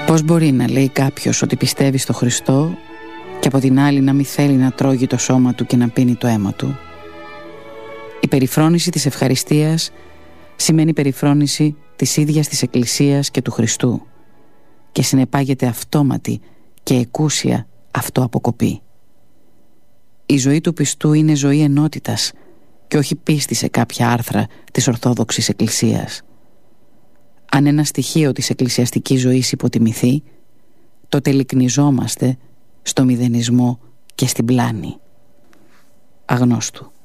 Πώς μπορεί να λέει κάποιος ότι πιστεύει στο Χριστό και από την άλλη να μην θέλει να τρώγει το σώμα του και να πίνει το αίμα του? Η περιφρόνηση της ευχαριστίας σημαίνει περιφρόνηση της ίδιας της Εκκλησίας και του Χριστού και συνεπάγεται αυτόματη και εκούσια αυτοαποκοπή. Η ζωή του πιστού είναι ζωή ενότητας και όχι πίστη σε κάποια άρθρα της Ορθόδοξης Εκκλησίας. Αν ένα στοιχείο της εκκλησιαστικής ζωής υποτιμηθεί, τότε λυκνιζόμαστε στο μηδενισμό και στην πλάνη. Αγνώστου.